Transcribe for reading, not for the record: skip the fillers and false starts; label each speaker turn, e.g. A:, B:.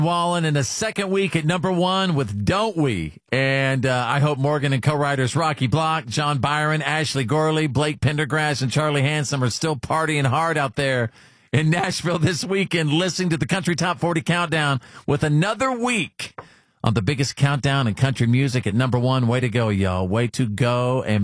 A: Wallen in a second week at number one with Don't We? And I hope Morgan and co-writers Rocky Block, John Byron, Ashley Gorley, Blake Pendergrass, and Charlie Handsome are still partying hard out there in Nashville this weekend, listening to the Country Top 40 Countdown with another week on the biggest countdown in country music at number one. Way to go, y'all. Way to go. And